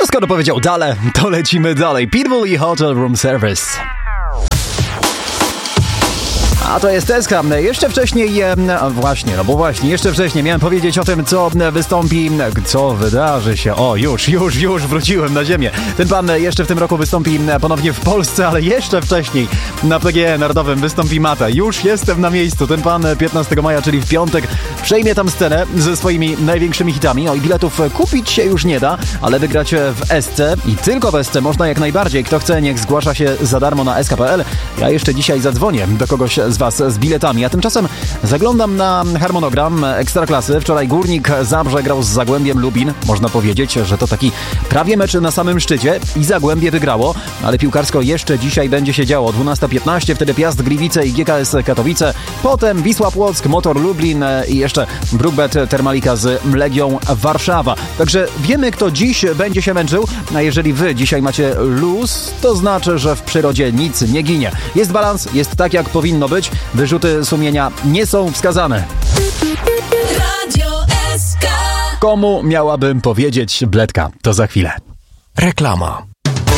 Skoro powiedział dalej, to lecimy dalej. Pitbull i Hotel Room Service. A to jest Teska. Jeszcze wcześniej, jeszcze wcześniej miałem powiedzieć o tym, co wystąpi, co wydarzy się. O, już wróciłem na ziemię. Ten pan jeszcze w tym roku wystąpi ponownie w Polsce, ale jeszcze wcześniej na PGE Narodowym wystąpi Mata. Już jestem na miejscu. Ten pan 15 maja, czyli w piątek, przejmie tam scenę ze swoimi największymi hitami. I biletów kupić się już nie da, ale wygrać w SC i tylko w SC można jak najbardziej. Kto chce, niech zgłasza się za darmo na sk.pl. Ja jeszcze dzisiaj zadzwonię do kogoś z was z biletami, a tymczasem zaglądam na harmonogram Ekstraklasy. Wczoraj Górnik Zabrze grał z Zagłębiem Lubin. Można powiedzieć, że to taki prawie mecz na samym szczycie i Zagłębie wygrało, ale piłkarsko jeszcze dzisiaj będzie się działo. 12:15, wtedy Piast Gliwice i GKS Katowice, potem Wisła Płock, Motor Lublin i jeszcze Brukbet Termalika z Legią Warszawa. Także wiemy, kto dziś będzie się męczył, a jeżeli wy dzisiaj macie luz, to znaczy, że w przyrodzie nic nie ginie. Jest balans, jest tak, jak powinno być. Wyrzuty sumienia nie są wskazane. Radio SK. Komu miałabym powiedzieć bledka? To za chwilę. Reklama.